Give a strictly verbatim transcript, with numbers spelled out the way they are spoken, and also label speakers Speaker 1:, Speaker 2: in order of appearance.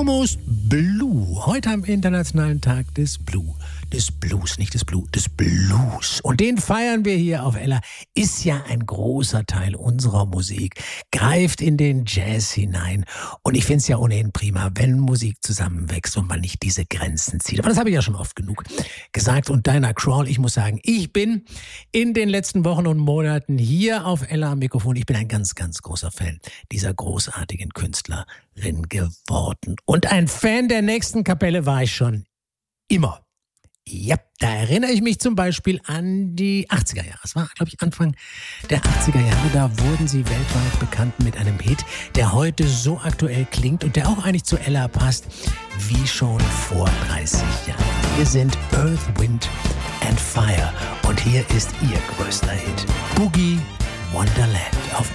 Speaker 1: Almost Blue. Heute am Internationalen Tag des Blue. Des Blues, nicht des Blue, des Blues. Und den feiern wir hier auf Ella. Ist ja ein großer Teil unserer Musik. Greift in den Jazz hinein. Und ich finde es ja ohnehin prima, wenn Musik zusammenwächst und man nicht diese Grenzen zieht. Aber das habe ich ja schon oft genug gesagt. Und Diana Krall, ich muss sagen, ich bin in den letzten Wochen und Monaten hier auf Ella am Mikrofon. Ich bin ein ganz, ganz großer Fan dieser großartigen Künstlerin geworden. Und ein Fan der nächsten Kapelle war ich schon immer. Ja, da erinnere ich mich zum Beispiel an die achtziger Jahre. Es war, glaube ich, Anfang der achtziger Jahre. Da wurden sie weltweit bekannt mit einem Hit, der heute so aktuell klingt und der auch eigentlich zu Ella passt, wie schon vor dreißig Jahren. Wir sind Earth, Wind and Fire und hier ist ihr größter Hit, Boogie Wonderland auf